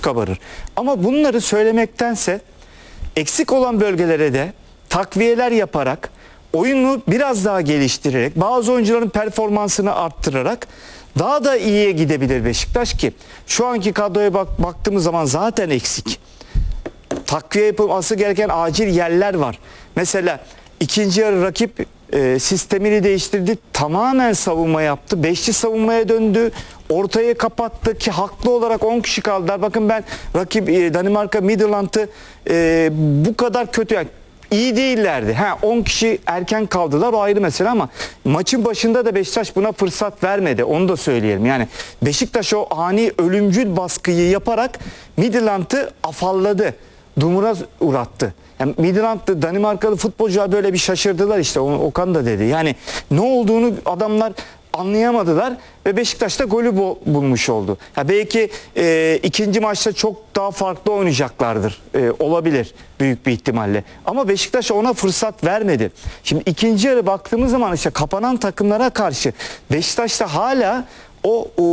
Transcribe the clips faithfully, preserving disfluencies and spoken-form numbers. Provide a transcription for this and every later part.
kabarır. Ama bunları söylemektense eksik olan bölgelere de takviyeler yaparak, oyunu biraz daha geliştirerek, bazı oyuncuların performansını arttırarak daha da iyiye gidebilir Beşiktaş ki şu anki kadroya bak, baktığımız zaman zaten eksik. Takviye yapılması gereken acil yerler var. Mesela ikinci yarı rakip e, sistemini değiştirdi. Tamamen savunma yaptı. Beşli savunmaya döndü. Ortayı kapattı ki haklı olarak on kişi kaldılar. Bakın ben rakip e, Danimarka Midtjylland'ı e, bu kadar kötü yani iyi değillerdi. Ha on kişi erken kaldılar o ayrı mesele ama maçın başında da Beşiktaş buna fırsat vermedi. Onu da söyleyelim. Yani Beşiktaş o ani ölümcül baskıyı yaparak Midtjylland'ı afalladı. Dumura uğrattı. Yani Midtjylland'da Danimarkalı futbolcular böyle bir şaşırdılar işte. Okan da dedi. Yani ne olduğunu adamlar anlayamadılar ve Beşiktaş da golü bulmuş oldu. Ya belki e, ikinci maçta çok daha farklı oynayacaklardır. E, olabilir büyük bir ihtimalle. Ama Beşiktaş ona fırsat vermedi. Şimdi ikinci yarı baktığımız zaman işte kapanan takımlara karşı Beşiktaş'ta hala o, o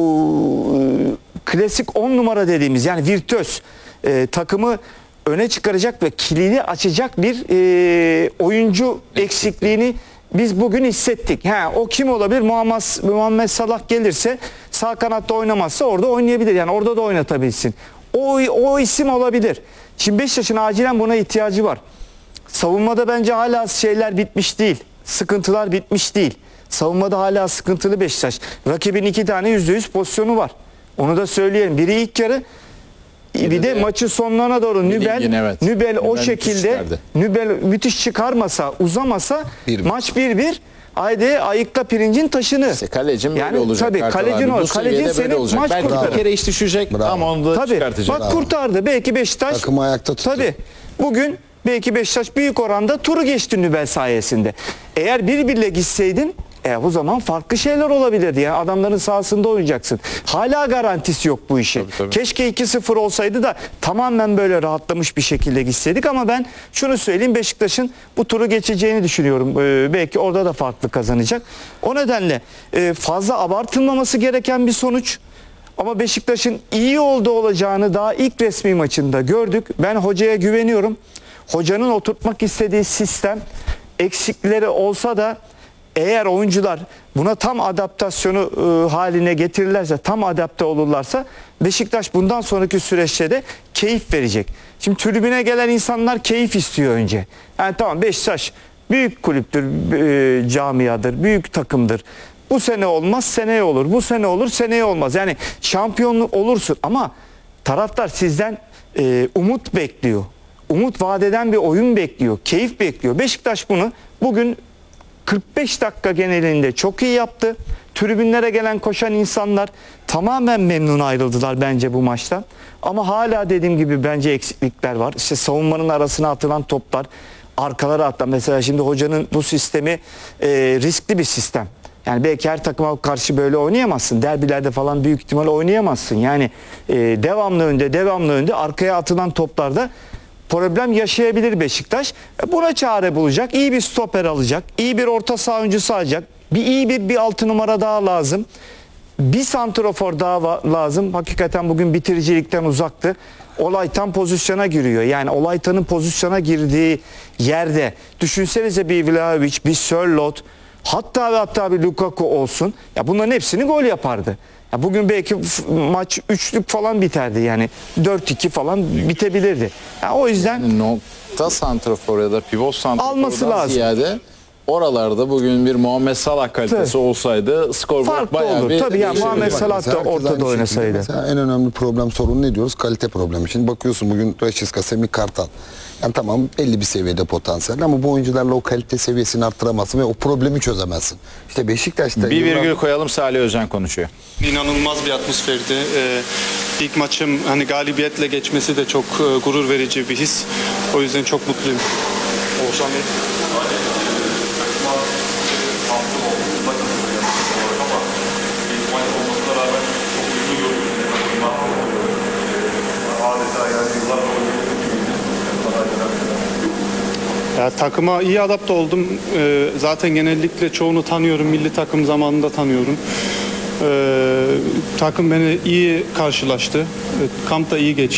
klasik on numara dediğimiz yani virtüöz e, takımı öne çıkaracak ve kilidi açacak bir e, oyuncu eksikliğini biz bugün hissettik. Ha, o kim olabilir? Muhammed, Muhammed Salah gelirse sağ kanatta oynamazsa orada oynayabilir. Yani orada da oynatabilsin. O, o isim olabilir. Şimdi Beşiktaş'ın acilen buna ihtiyacı var. Savunmada bence hala şeyler bitmiş değil. Sıkıntılar bitmiş değil. Savunmada hala sıkıntılı Beşiktaş. Rakibin iki tane yüzde yüz pozisyonu var. Onu da söyleyelim. Biri ilk yarı, bir de, de maçın sonlarına doğru Nübel, Nübel, evet. Nübel o Nübel şekilde Nübel müthiş çıkarmasa, uzamasa bir maç bir bir. Haydi ayıkla pirincin taşını. İşte kalecin böyle yani, olacak. Tabii kalecin o. Kalecin senin maç belki kurtarır. bir kere iş düşecek Bravo. ama onu da tabii, çıkartacak. Bak Bravo. kurtardı. Belki Beşiktaş. Takımı ayakta tuttu. Tabii. Bugün belki Beşiktaş büyük oranda turu geçti Nübel sayesinde. Eğer bir birle gitseydin E o zaman farklı şeyler olabilirdi. Yani adamların sahasında oynayacaksın. Hala garantisi yok bu işin. Tabii, tabii. Keşke iki sıfır olsaydı da tamamen böyle rahatlamış bir şekilde gitseydik ama ben şunu söyleyeyim, Beşiktaş'ın bu turu geçeceğini düşünüyorum. Ee, belki orada da farklı kazanacak. O nedenle e, fazla abartılmaması gereken bir sonuç. Ama Beşiktaş'ın iyi oldu olacağını daha ilk resmi maçında gördük. Ben hocaya güveniyorum. Hocanın oturtmak istediği sistem eksikleri olsa da eğer oyuncular buna tam adaptasyonu e, haline getirirlerse, tam adapte olurlarsa Beşiktaş bundan sonraki süreçte de keyif verecek. Şimdi tribüne gelen insanlar keyif istiyor önce. Yani tamam Beşiktaş büyük kulüptür, e, camiadır, büyük takımdır. Bu sene olmaz, seneye olur. Bu sene olur, seneye olmaz. Yani şampiyonluk olursun ama taraftar sizden e, umut bekliyor. Umut vadeden bir oyun bekliyor, keyif bekliyor. Beşiktaş bunu bugün kırk beş dakika genelinde çok iyi yaptı. Tribünlere gelen koşan insanlar tamamen memnun ayrıldılar bence bu maçtan. Ama hala dediğim gibi bence eksiklikler var. İşte savunmanın arasına atılan toplar, arkalara atılan. Mesela şimdi hocanın bu sistemi e, riskli bir sistem. Yani belki her takıma karşı böyle oynayamazsın. Derbilerde falan büyük ihtimalle oynayamazsın. Yani e, devamlı önde, devamlı önde arkaya atılan toplarda problem yaşayabilir Beşiktaş. Buna çare bulacak. İyi bir stoper alacak. İyi bir orta saha oyuncusu alacak. Bir iyi bir bir altı numara daha lazım. Bir santrafor daha lazım. Hakikaten bugün bitiricilikten uzaktı. Olaytan pozisyona giriyor. Yani Olaytan'ın pozisyona girdiği yerde düşünsenize bir Vlahovic, bir Sörloth, hatta ve hatta bir Lukaku olsun. Ya bunların hepsini gol yapardı. Ya bugün belki maç üçlük falan biterdi yani dört iki falan bitebilirdi. Ya o yüzden nokta santrafor ya da pivot santrafordan ziyade oralarda bugün bir Muhammed Salah kalitesi tabii. olsaydı skor bayağı olur. bir Tabii yani Muhammed Salah da ortada oynasaydı. Mesela en önemli problem sorunu ne diyoruz? Kalite problemi. Şimdi bakıyorsun bugün Rashica, Semih Kartal. Yani tamam belli bir seviyede potansiyel ama bu oyuncularla o kalite seviyesini arttıramazsın ve o problemi çözemezsin. İşte Beşiktaş'ta... Bir virgül koyalım, Salih Özcan konuşuyor. İnanılmaz bir atmosferdi. Ee, ilk maçım hani galibiyetle geçmesi de çok e, gurur verici bir his. O yüzden çok mutluyum. Oğuzhan Bey. Ya, takıma iyi adapte oldum. Ee, zaten genellikle çoğunu tanıyorum. Milli takım zamanında tanıyorum. Ee, takım beni iyi karşılaştı. Kamp da iyi geçti.